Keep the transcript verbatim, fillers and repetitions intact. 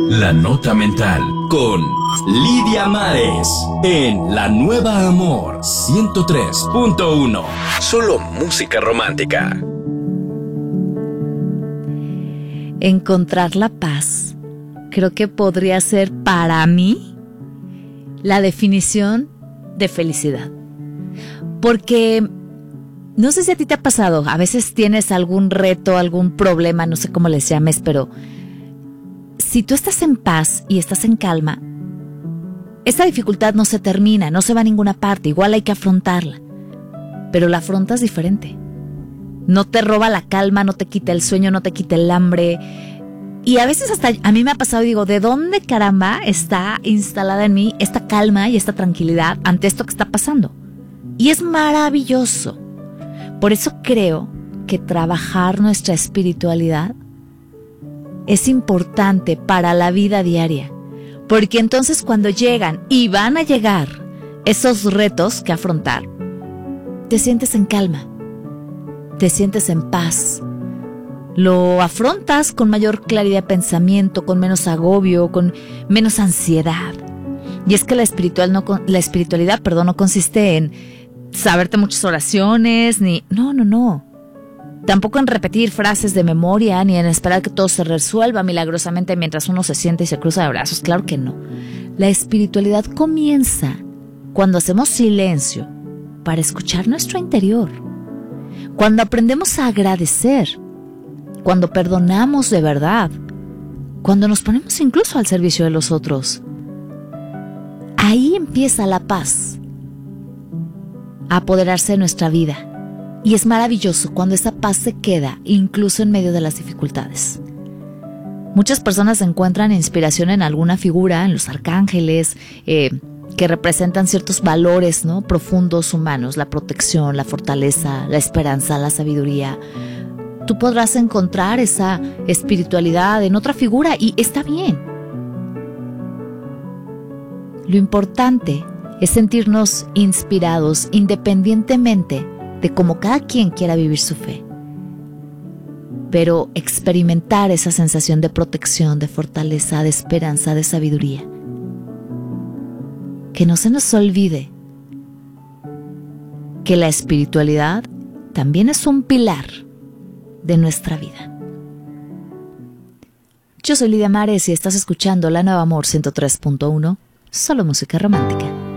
La Nota Mental con Lidia Mares en La Nueva Amor ciento tres punto uno. Solo música romántica. Encontrar la paz creo que podría ser para mí la definición de felicidad. Porque no sé si a ti te ha pasado, a veces tienes algún reto, algún problema, no sé cómo les llames, pero si tú estás en paz y estás en calma, esta dificultad no se termina, no se va a ninguna parte, igual hay que afrontarla, pero la afrontas diferente. No te roba la calma, no te quita el sueño, no te quita el hambre. Y a veces hasta a mí me ha pasado y digo, ¿de dónde caramba está instalada en mí esta calma y esta tranquilidad ante esto que está pasando? Y es maravilloso. Por eso creo que trabajar nuestra espiritualidad es importante para la vida diaria, porque entonces cuando llegan y van a llegar esos retos que afrontar, te sientes en calma, te sientes en paz, lo afrontas con mayor claridad de pensamiento, con menos agobio, con menos ansiedad. Y es que la, espiritual no, la espiritualidad perdón, no consiste en saberte muchas oraciones, ni... No, no, no. Tampoco en repetir frases de memoria, ni en esperar que todo se resuelva milagrosamente mientras uno se siente y se cruza de brazos. Claro que no. La espiritualidad comienza cuando hacemos silencio para escuchar nuestro interior. Cuando aprendemos a agradecer. Cuando perdonamos de verdad. Cuando nos ponemos incluso al servicio de los otros. Ahí empieza la paz a apoderarse de nuestra vida. Y es maravilloso cuando esa paz se queda incluso en medio de las dificultades. Muchas personas encuentran inspiración en alguna figura, en los arcángeles, eh, que representan ciertos valores, ¿no?, profundos humanos, la protección, la fortaleza, la esperanza, la sabiduría. Tú podrás encontrar esa espiritualidad en otra figura y está bien. Lo importante es sentirnos inspirados independientemente de cómo cada quien quiera vivir su fe. Pero experimentar esa sensación de protección, de fortaleza, de esperanza, de sabiduría. Que no se nos olvide que la espiritualidad también es un pilar de nuestra vida. Yo soy Lidia Mares y estás escuchando La Nueva Amor ciento tres punto uno, solo música romántica.